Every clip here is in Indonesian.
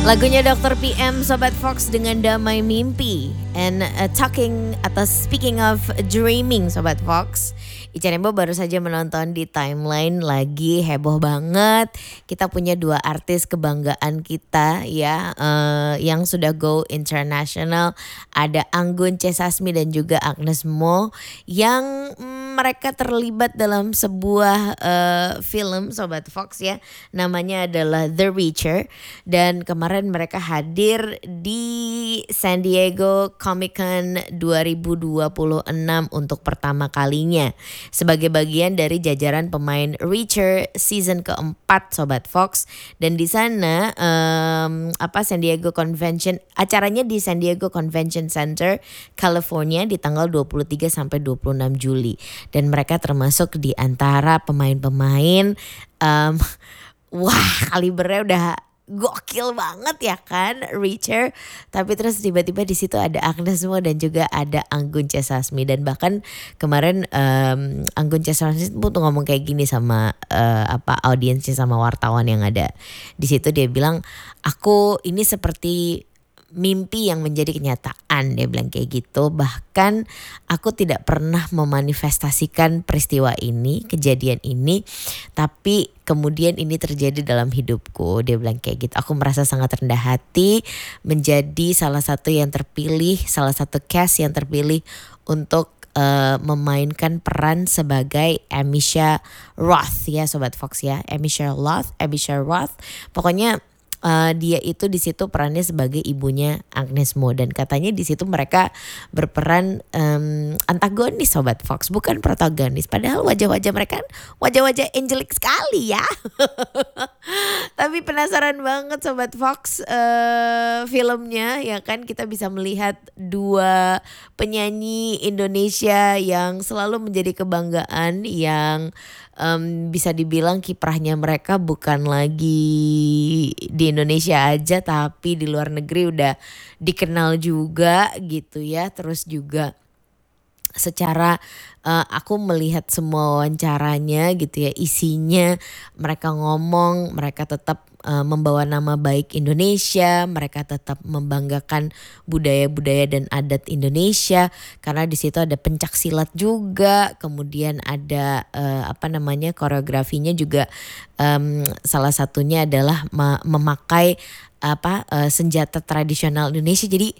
Lagunya Dr. PM Sobat Fox dengan Damai Mimpi. And speaking of dreaming Sobat Fox, Ica Rembo baru saja menonton di timeline, lagi heboh banget. Kita punya dua artis kebanggaan kita ya, yang sudah go international. Ada Anggun C. Sasmi dan juga Agnes Mo yang mereka terlibat dalam sebuah film Sobat Fox ya. Namanya adalah The Reacher. Dan kemarin mereka hadir di San Diego Comic Con 2026 untuk pertama kalinya sebagai bagian dari jajaran pemain Reacher season keempat Sobat Fox. Dan di sana San Diego Convention, acaranya di San Diego Convention Center California di tanggal 23 sampai 26 Juli. Dan mereka termasuk di antara pemain-pemain wah, kalibernya udah gokil banget ya kan, Reacher. Tapi terus tiba-tiba di situ ada Agnes Mo dan juga ada Anggun C. Sasmi. Dan bahkan kemarin Anggun C. Sasmi tuh ngomong kayak gini sama audiensnya, sama wartawan yang ada di situ. Dia bilang, aku ini seperti mimpi yang menjadi kenyataan, dia bilang kayak gitu. Bahkan aku tidak pernah memanifestasikan peristiwa ini, kejadian ini, tapi kemudian ini terjadi dalam hidupku, dia bilang kayak gitu. Aku merasa sangat rendah hati menjadi salah satu yang terpilih, salah satu cast yang terpilih untuk memainkan peran sebagai Amisha Roth ya Sobat Fox ya, Amisha Roth. Pokoknya dia itu di situ perannya sebagai ibunya Agnes Mo, dan katanya di situ mereka berperan antagonis Sobat Fox, bukan protagonis. Padahal wajah-wajah mereka wajah-wajah angelic sekali ya. Tapi penasaran banget Sobat Fox filmnya ya kan, kita bisa melihat dua penyanyi Indonesia yang selalu menjadi kebanggaan, yang bisa dibilang kiprahnya mereka bukan lagi di Indonesia aja tapi di luar negeri udah dikenal juga gitu ya. Terus juga secara aku melihat semua wawancaranya gitu ya, isinya mereka ngomong, mereka tetap membawa nama baik Indonesia, mereka tetap membanggakan budaya-budaya dan adat Indonesia, karena di situ ada pencak silat juga, kemudian ada koreografinya juga, salah satunya adalah memakai senjata tradisional Indonesia. Jadi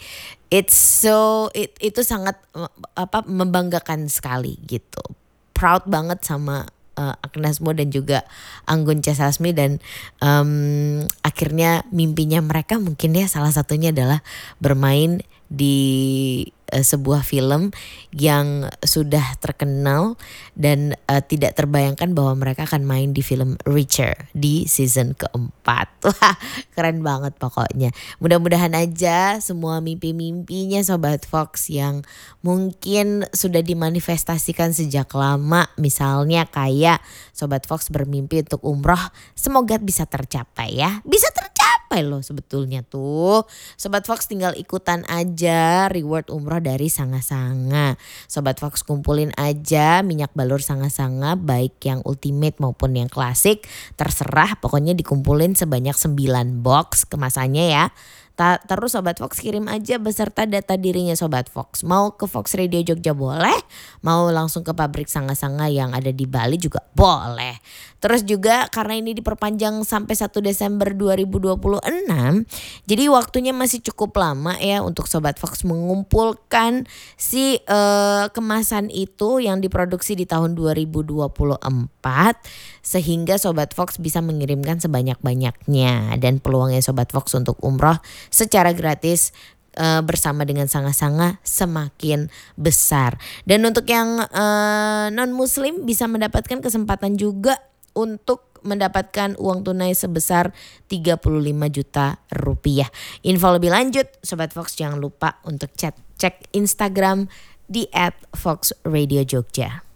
itu sangat membanggakan sekali gitu. Proud banget sama Agnes Mo dan juga Anggun C. Sasmi. Dan akhirnya mimpinya mereka mungkin ya salah satunya adalah bermain di sebuah film yang sudah terkenal, dan tidak terbayangkan bahwa mereka akan main di film Reacher di season keempat. Wah, keren banget pokoknya. Mudah-mudahan aja semua mimpi-mimpinya Sobat Fox yang mungkin sudah dimanifestasikan sejak lama, misalnya kayak Sobat Fox bermimpi untuk umroh, semoga bisa tercapai ya. Bisa tercapai loh sebetulnya tuh. Sobat Fox tinggal ikutan aja reward umroh dari Sanga-Sanga. Sobat Fox kumpulin aja minyak balur Sanga-Sanga, baik yang ultimate maupun yang klasik, terserah, pokoknya dikumpulin sebanyak 9 box kemasannya ya. Terus Sobat Fox kirim aja beserta data dirinya Sobat Fox. Mau ke Fox Radio Jogja boleh, mau langsung ke pabrik Sanga-Sanga yang ada di Bali juga boleh. Terus juga karena ini diperpanjang sampai 1 Desember 2026, jadi waktunya masih cukup lama ya untuk Sobat Fox mengumpulkan si kemasan itu yang diproduksi di tahun 2024, sehingga Sobat Fox bisa mengirimkan sebanyak-banyaknya. Dan peluangnya Sobat Fox untuk umroh secara gratis bersama dengan Sanga-Sanga semakin besar. Dan untuk yang non muslim bisa mendapatkan kesempatan juga untuk mendapatkan uang tunai sebesar 35 juta rupiah. Info lebih lanjut Sobat Fox jangan lupa untuk cek Instagram di @foxradiojogja.